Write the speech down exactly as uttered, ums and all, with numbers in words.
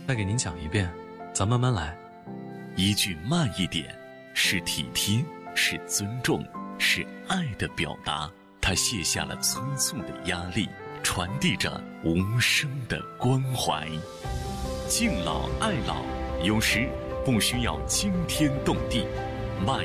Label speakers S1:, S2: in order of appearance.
S1: 再给您讲一遍，咱慢慢来。
S2: 一句慢一点，是体贴，是尊重，是爱的表达。他卸下了催促的压力，传递着无声的关怀。敬老爱老，有时不需要惊天动地，慢